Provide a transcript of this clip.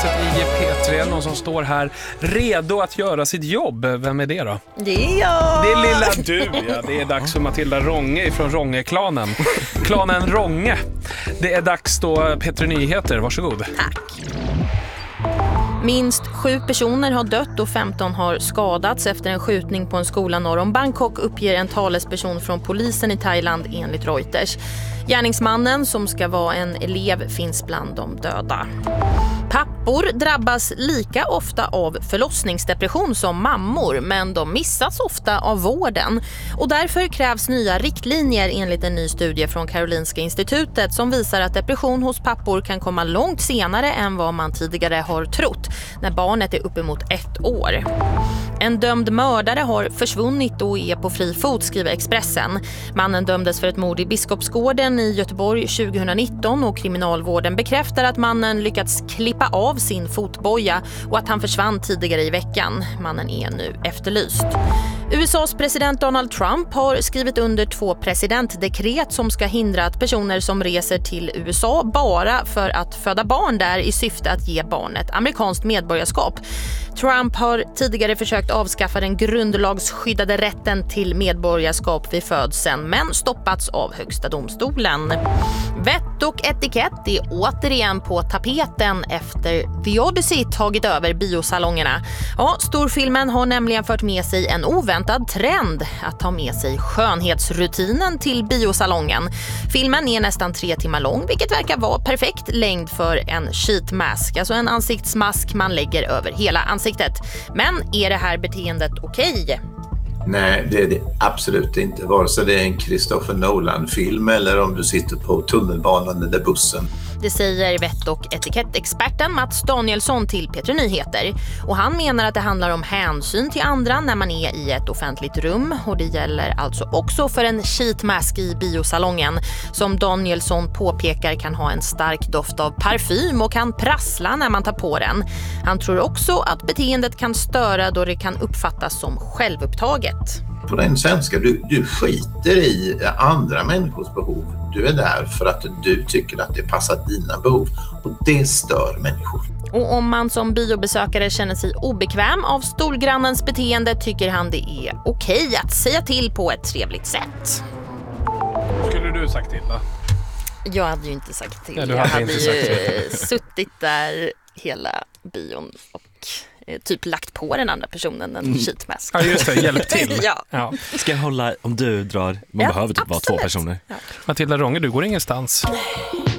Nyhetstestet i P3. Någon som står här redo att göra sitt jobb. Vem är det då? Det är jag! Det är lilla du, ja. Det är dags för Matilda Rånge från Rånge-klanen. Klanen Rånge. Det är dags då, P3 Nyheter. Varsågod. Tack. Minst 7 personer har dött och 15 har skadats efter en skjutning på en skola norr om Bangkok, uppger en talesperson från polisen i Thailand enligt Reuters. Gärningsmannen, som ska vara en elev, finns bland de döda. Pappor drabbas lika ofta av förlossningsdepression som mammor, men de missas ofta av vården. Och därför krävs nya riktlinjer enligt en ny studie från Karolinska institutet som visar att depression hos pappor kan komma långt senare än vad man tidigare har trott, när barnet är uppemot 1 år. En dömd mördare har försvunnit och är på fri fot, skriver Expressen. Mannen dömdes för ett mord i Biskopsgården i Göteborg 2019 och kriminalvården bekräftar att mannen lyckats klippa av sin fotboja och att han försvann tidigare i veckan. Mannen är nu efterlyst. USAs president Donald Trump har skrivit under 2 presidentdekret som ska hindra att personer som reser till USA bara för att föda barn där i syfte att ge barnet amerikanskt medborgarskap. Trump har tidigare försökt avskaffa den grundlagsskyddade rätten till medborgarskap vid födseln, men stoppats av Högsta domstolen. Vett och etikett är återigen på tapeten efter The Odyssey tagit över biosalongerna. Ja, storfilmen har nämligen fört med sig en oväntad trend att ta med sig skönhetsrutinen till biosalongen. Filmen är nästan 3 timmar lång, vilket verkar vara perfekt längd för en sheet mask, alltså en ansiktsmask man lägger över hela ansiktet. Men är det här beteendet okej? Nej, det är det absolut inte. Vare sig det är en Christopher Nolan-film eller om du sitter på tunnelbanan eller bussen. Det säger vett- och etikettexperten Mats Danielsson till P3 Nyheter. Och han menar att det handlar om hänsyn till andra när man är i ett offentligt rum. Och det gäller alltså också för en sheetmask i biosalongen. Som Danielsson påpekar kan ha en stark doft av parfym och kan prassla när man tar på den. Han tror också att beteendet kan störa då det kan uppfattas som självupptaget. På den svenska, du skiter i andra människors behov. Du är där för att du tycker att det passar dina behov och det stör människor. Och om man som biobesökare känner sig obekväm av storgrannens beteende tycker han det är okej att säga till på ett trevligt sätt. Skulle du sagt till då? Jag hade ju inte sagt till. Ja, jag hade ju suttit där hela bion och typ lagt på den andra personen en sheetmask. Ja, just det, hjälp till. Ja. Ska jag hålla om du drar, man behöver typ vara 2 personer. Ja. Matilda Rånge, du går ingenstans.